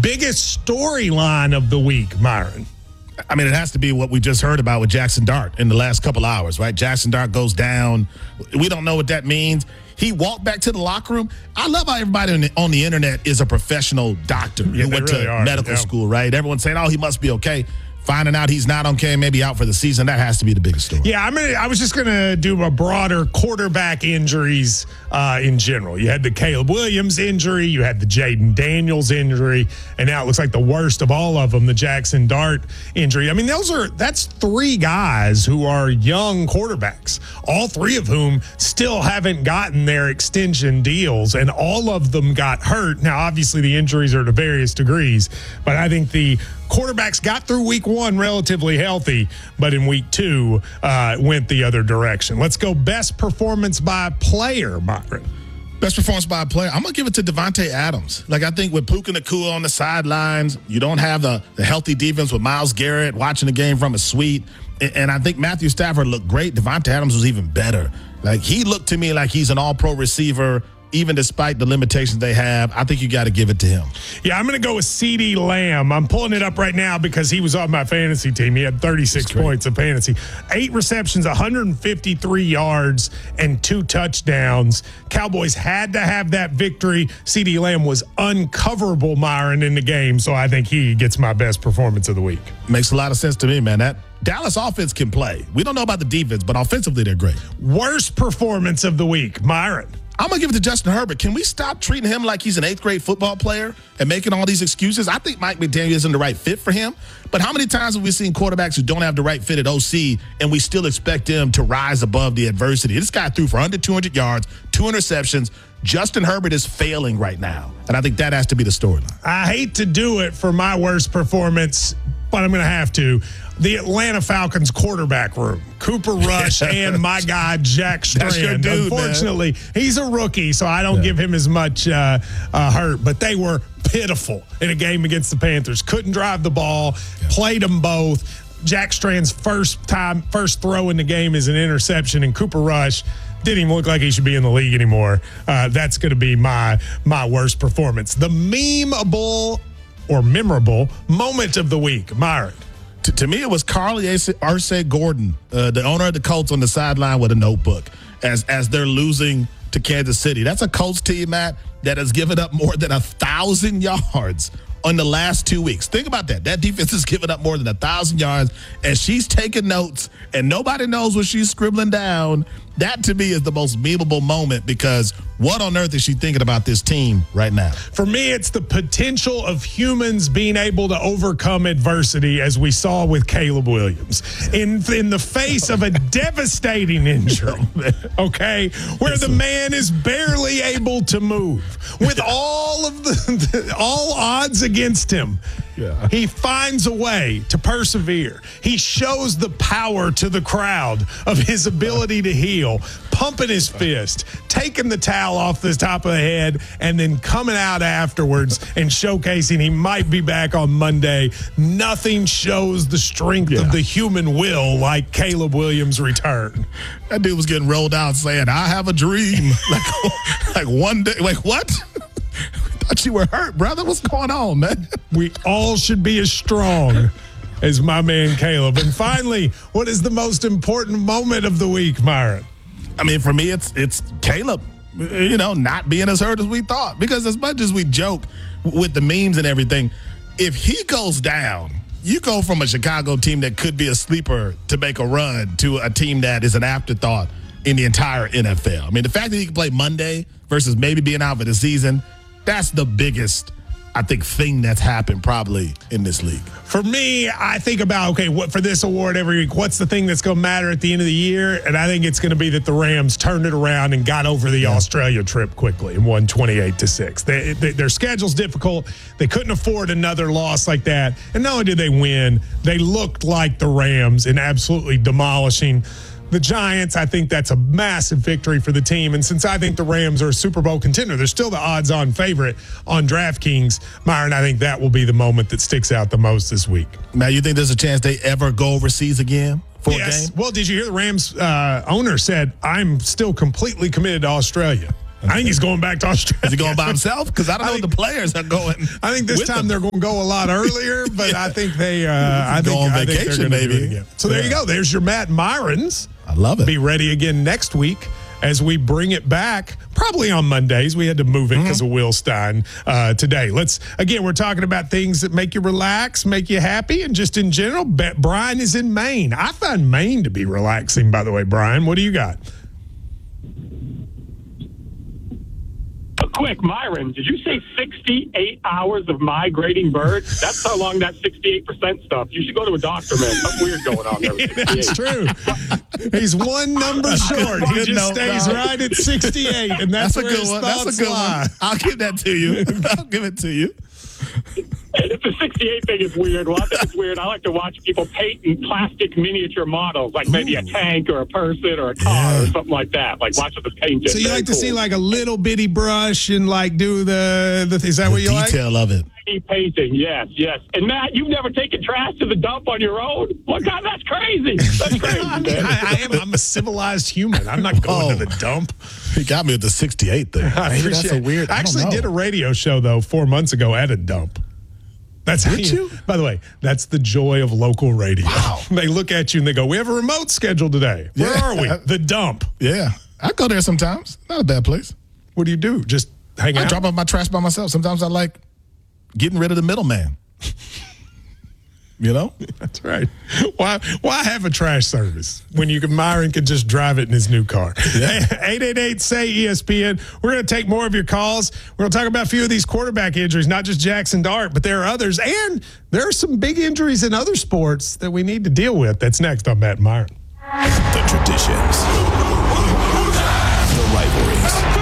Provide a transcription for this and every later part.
Biggest storyline of the week, Myron? I mean, it has to be what we just heard about with Jackson Dart in the last couple hours, right? Jackson Dart goes down. We don't know what that means. He walked back to the locker room. I love how everybody on the internet is a professional doctor who went to medical school, right? Everyone's saying, oh, he must be okay. Finding out he's not okay, maybe out for the season, that has to be the biggest story. Yeah, I was just going to do a broader quarterback injuries in general. You had the Caleb Williams injury, you had the Jaden Daniels injury, and now it looks like the worst of all of them, the Jackson Dart injury. I mean, that's three guys who are young quarterbacks, all three of whom still haven't gotten their extension deals, and all of them got hurt. Now, obviously, the injuries are to various degrees, but I think the quarterbacks got through week one relatively healthy, but in week two went the other direction. Let's go best performance by player, Byron. Best performance by a player, I'm going to give it to Devontae Adams. Like, I think with Puka Nacua on the sidelines, you don't have the healthy defense with Myles Garrett watching the game from a suite. And I think Matthew Stafford looked great. Devontae Adams was even better. Like, he looked to me like he's an all-pro receiver, even despite the limitations they have. I think you got to give it to him. Yeah, I'm going to go with CeeDee Lamb. I'm pulling it up right now because he was on my fantasy team. He had 36 points of fantasy. 8 receptions, 153 yards, and 2 touchdowns. Cowboys had to have that victory. CeeDee Lamb was uncoverable, Myron, in the game, so I think he gets my best performance of the week. Makes a lot of sense to me, man. That Dallas offense can play. We don't know about the defense, but offensively they're great. Worst performance of the week, Myron. I'm going to give it to Justin Herbert. Can we stop treating him like he's an 8th grade football player and making all these excuses? I think Mike McDaniel isn't the right fit for him. But how many times have we seen quarterbacks who don't have the right fit at OC and we still expect them to rise above the adversity? This guy threw for under 200 yards, 2 interceptions. Justin Herbert is failing right now. And I think that has to be the storyline. I hate to do it for my worst performance, but I'm going to have to. The Atlanta Falcons quarterback room, Cooper Rush and my guy, Jack Strand. That's your dude, unfortunately, man. He's a rookie, so I don't give him as much hurt. But they were pitiful in a game against the Panthers. Couldn't drive the ball, played them both. Jack Strand's first throw in the game is an interception, and Cooper Rush didn't even look like he should be in the league anymore. That's going to be my worst performance. The memeable or memorable moment of the week, Myron. To me, it was Carly Arce-Gordon, the owner of the Colts, on the sideline with a notebook as they're losing to Kansas City. That's a Colts team, Matt, that has given up more than 1,000 yards on the last 2 weeks. Think about that. That defense has given up more than 1,000 yards, and she's taking notes, and nobody knows what she's scribbling down. That, to me, is the most memeable moment, because what on earth is she thinking about this team right now? For me, it's the potential of humans being able to overcome adversity, as we saw with Caleb Williams. In the face of a devastating injury, okay, where the man is barely able to move, with all of all odds against him. Yeah. He finds a way to persevere. He shows the power to the crowd of his ability to heal, pumping his fist, taking the towel off the top of the head, and then coming out afterwards and showcasing he might be back on Monday. Nothing shows the strength of the human will like Caleb Williams' return. That dude was getting rolled out saying, I have a dream. like one day. Like, what? Thought you were hurt, brother. What's going on, man? We all should be as strong as my man Caleb. And finally, what is the most important moment of the week, Myron? I mean, for me, it's Caleb, not being as hurt as we thought. Because as much as we joke with the memes and everything, if he goes down, you go from a Chicago team that could be a sleeper to make a run to a team that is an afterthought in the entire NFL. I mean, the fact that he can play Monday versus maybe being out for the season, that's the biggest, I think, thing that's happened probably in this league. For me, I think about, what for this award every week, what's the thing that's going to matter at the end of the year? And I think it's going to be that the Rams turned it around and got over the Australia trip quickly and won 28-6. Their schedule's difficult. They couldn't afford another loss like that. And not only did they win, they looked like the Rams in absolutely demolishing the Giants. I think that's a massive victory for the team. And since I think the Rams are a Super Bowl contender, they're still the odds-on favorite on DraftKings. Myron, I think that will be the moment that sticks out the most this week. Now, you think there's a chance they ever go overseas again for a game? Well, did you hear the Rams owner said, I'm still completely committed to Australia? I think he's going back to Australia. Is he going by himself? Because I don't know if the players are going. I think this time they're going to go a lot earlier, but I think they go on vacation, maybe. So there you go. There's your Matt Myrons. I love it. Be ready again next week as we bring it back, probably on Mondays. We had to move it because of Will Stein today. We're talking about things that make you relax, make you happy, and just in general. Brian is in Maine. I find Maine to be relaxing, by the way. Brian, what do you got? Quick, Myron, did you say 68 hours of migrating birds? That's how long that 68% stuff. You should go to a doctor, man. Something weird going on there. That's true. He's one number short. He just stays right at 68, and that's where his thoughts lie. I'll give that to you. I'll give it to you. If the 68 thing is weird, well, I think it's weird. I like to watch people paint in plastic miniature models, like maybe a tank or a person or a car or something like that. Like watching the paint. So you like to see like a little bitty brush and like do the is that what you like? Detail of it. Painting, yes. And Matt, you've never taken trash to the dump on your own? What God, that's crazy. That's crazy. I'm a civilized human. I'm not going to the dump. He got me at the 68 there. That's a weird. I actually did a radio show though 4 months ago at a dump. That's how you. By the way, that's the joy of local radio. Wow. They look at you and they go, "We have a remote schedule today. Where are we? The dump." Yeah, I go there sometimes. Not a bad place. What do? Just hang out? I drop off my trash by myself. Sometimes I like getting rid of the middleman. You know? That's right. Why have a trash service when Myron can just drive it in his new car? 888-SAY-ESPN. We're going to take more of your calls. We're going to talk about a few of these quarterback injuries, not just Jackson Dart, but there are others. And there are some big injuries in other sports that we need to deal with. That's next on Matt and Myron. The traditions. The rivalries.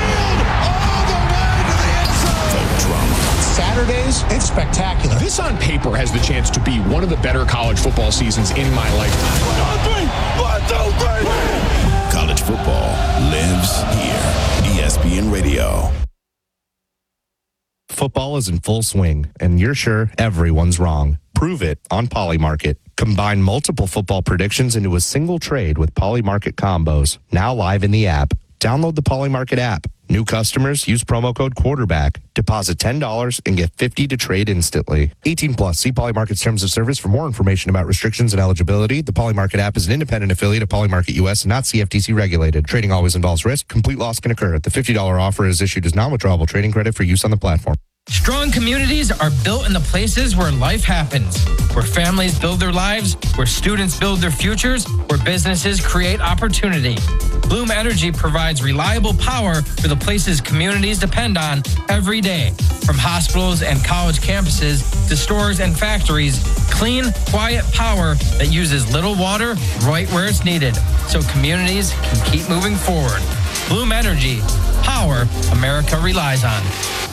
Saturdays, it's spectacular. This on paper has the chance to be one of the better college football seasons in my lifetime. 1, 2, 3. College football lives here. ESPN Radio. Football is in full swing, and you're sure everyone's wrong. Prove it on Polymarket. Combine multiple football predictions into a single trade with Polymarket combos. Now live in the app. Download the Polymarket app. New customers use promo code quarterback. Deposit $10 and get $50 to trade instantly. 18 plus. See Polymarket's terms of service for more information about restrictions and eligibility. The Polymarket app is an independent affiliate of Polymarket US and not CFTC regulated. Trading always involves risk. Complete loss can occur. The $50 offer is issued as non-withdrawable trading credit for use on the platform. Strong communities are built in the places where life happens, where families build their lives, where students build their futures, where businesses create opportunity. Bloom Energy provides reliable power for the places communities depend on every day. From hospitals and college campuses to stores and factories, clean, quiet power that uses little water right where it's needed, so communities can keep moving forward. Bloom Energy, power America relies on.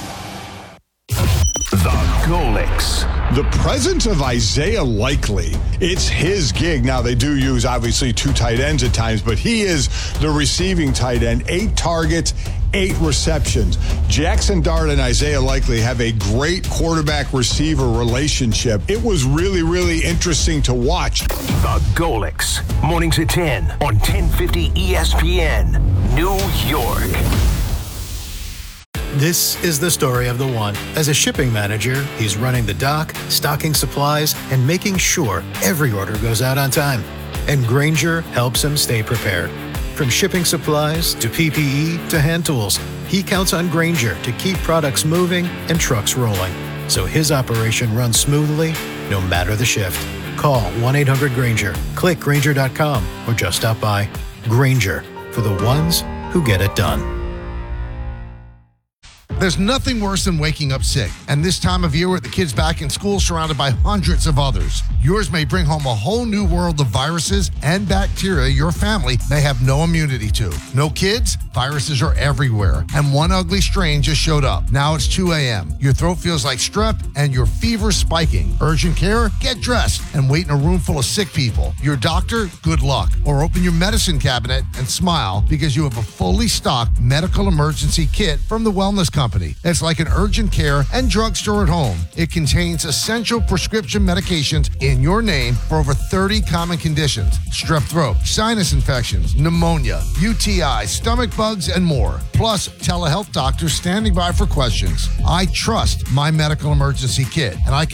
The Golics. The presence of Isaiah Likely, it's his gig. Now, they do use, obviously, 2 tight ends at times, but he is the receiving tight end. 8 targets, 8 receptions. Jackson Dart and Isaiah Likely have a great quarterback-receiver relationship. It was really, really interesting to watch. The Golics. Mornings at 10 on 1050 ESPN, New York. This is the story of the one. As a shipping manager, he's running the dock, stocking supplies, and making sure every order goes out on time. And Grainger helps him stay prepared. From shipping supplies to PPE to hand tools, he counts on Grainger to keep products moving and trucks rolling, so his operation runs smoothly no matter the shift. Call 1-800-GRAINGER, click Grainger.com, or just stop by. Grainger, for the ones who get it done. There's nothing worse than waking up sick. And this time of year with the kids back in school surrounded by hundreds of others, yours may bring home a whole new world of viruses and bacteria your family may have no immunity to. No kids? Viruses are everywhere. And one ugly strain just showed up. Now it's 2 a.m. Your throat feels like strep and your fever's spiking. Urgent care? Get dressed and wait in a room full of sick people. Your doctor? Good luck. Or open your medicine cabinet and smile because you have a fully stocked medical emergency kit from the Wellness Company. company. It's like an urgent care and drugstore at home. It contains essential prescription medications in your name for over 30 common conditions: strep throat, sinus infections, pneumonia, UTI, stomach bugs, and more. Plus, telehealth doctors standing by for questions. I trust My Medical Emergency Kit, and I can